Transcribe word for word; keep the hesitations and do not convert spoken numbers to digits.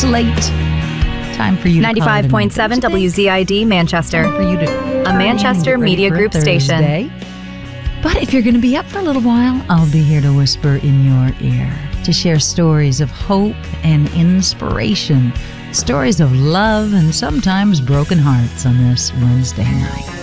It's late. Time for you to ninety-five point seven W Z I D Manchester. Time for you to A Manchester Media Group station. But if you're going to be up for a little while, I'll be here to whisper in your ear, to share stories of hope and inspiration, stories of love and sometimes broken hearts on this Wednesday night.